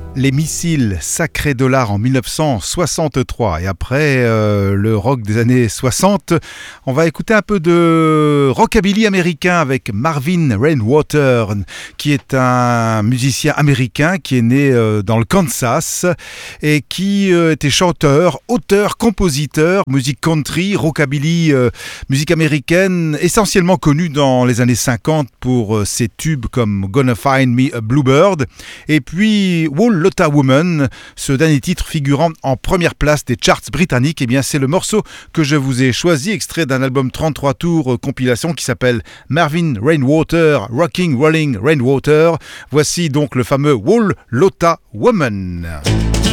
Les missiles Sacré Dollar en 1963 et après le rock des années 60, on va écouter un peu de rockabilly américain avec Marvin Rainwater qui est un musicien américain qui est né dans le Kansas et qui était chanteur, auteur, compositeur, musique country, rockabilly, musique américaine, essentiellement connu dans les années 50 pour ses tubes comme Gonna Find Me a Bluebird et puis Wall Lotta Woman, ce dernier titre figurant en première place des charts britanniques. Et bien c'est le morceau que je vous ai choisi, extrait d'un album 33 tours compilation qui s'appelle Marvin Rainwater, Rocking Rolling Rainwater. Voici donc le fameux Wall Lotta Woman.